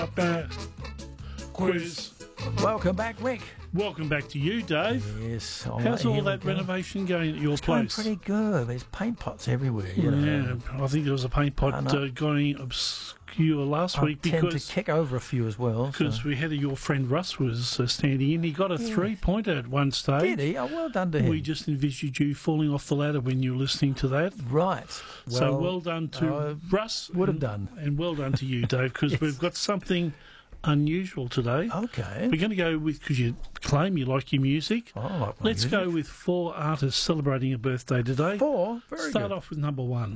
Quiz. Welcome back, Rick. Welcome back to you, Dave. Yes. How's all that renovation going at your It's going place? pretty good. There's paint pots everywhere. You know. Yeah, I think there was a paint pot going obscure last week I tend because to kick over a few as well. because we had your friend Russ was standing in. He got a 3-pointer at one stage. Did he? Oh, well done to him. We just envisaged you falling off the ladder when you were listening to that. Right. So well done to Russ. Would have done. And well done to you, Dave, because Yes. we've got something unusual today. Okay. We're going to go with, because you claim you like your music, I like my let's music. go with 4 artists celebrating a birthday today. 4? Very Start good. off with number 1.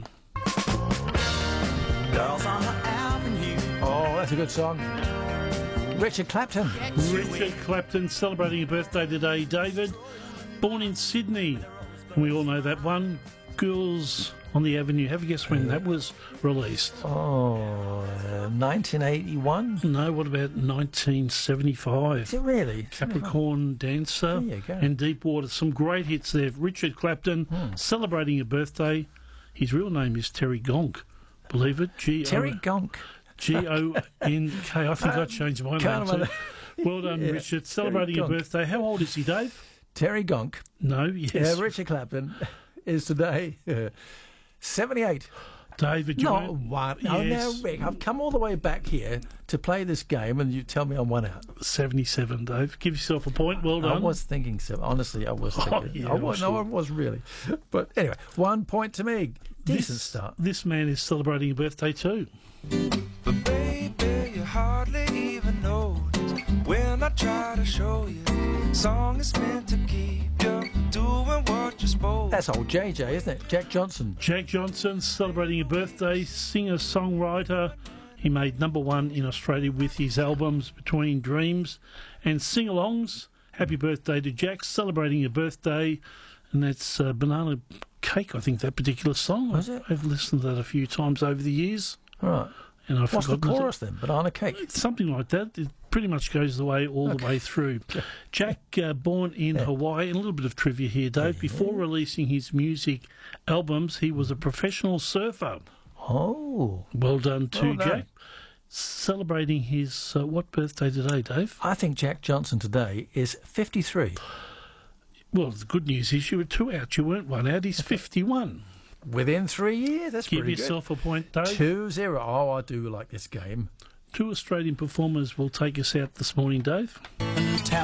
Girls on the avenue. Oh, that's a good song. Richard Clapton. Richard Clapton celebrating a birthday today. David, born in Sydney. We all know that one. Girls on the Avenue. Have a guess when that was released? Oh, 1981? No, what about 1975? Is it really? Capricorn Dancer There you go. and Deepwater. Some great hits there. Richard Clapton celebrating a birthday. His real name is Terry Gonk. Believe it? Terry Gonk. G-O-N-K. I think I changed my name Can't too. remember. Well done, Yeah, Richard. Celebrating a Gonk. birthday. How old is he, Dave? Terry Gonk. No, yes. Richard Clapton is today 78. David, you Not won't- one. Oh, now, Yes. Rick, I've come all the way back here to play this game, and you tell me I'm one out. 77, Dave. Give yourself a point. Well I done. was thinking so. Honestly, I was thinking. yeah, I was, I'm no, I sure. was really. But anyway, 1 point to me. Decent this, start. This man is celebrating a birthday too. But baby, you hardly even notice when I try to show you. Song is meant to keep you doing what you're supposed to. That's old JJ, isn't it? Jack Johnson. Jack Johnson celebrating a birthday. Singer-songwriter. He made number 1 in Australia with his albums Between Dreams and sing-alongs. Happy birthday to Jack, celebrating a birthday. And that's Banana Cake, I think, that particular song. Was it? I've listened to that a few times over the years. Right. And I've What's the forgotten it. chorus then? Banana cake. It's something like that. It pretty much goes the way all the way through. Jack, born in Hawaii, and a little bit of trivia here, Dave. Before releasing his music albums, he was a professional surfer. Oh. Well done to Well done. Jack. Celebrating his, what birthday today, Dave? I think Jack Johnson today is 53. Well, the good news is you were 2 out. You weren't 1 out. He's 51. Within 3 years. That's Give pretty yourself a point, Dave. good. 2-0. Oh, I do like this game. 2 Australian performers will take us out this morning, Dave. Tell